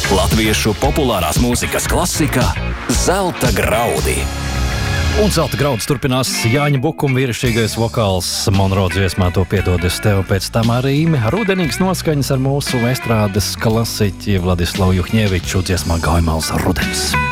Latviešu populārās mūzikas klasika Zelta graudi. Un Zelta graudus turpinās Jāņa Bukuma vīrišķīgais vokāls Monro dziesmā To piedod es tev, pēc tam arī rudenīgas noskaņas ar mūsu estrādes klasiķi Vladislavu Juhņeviču dziesmā Gaimals rudens.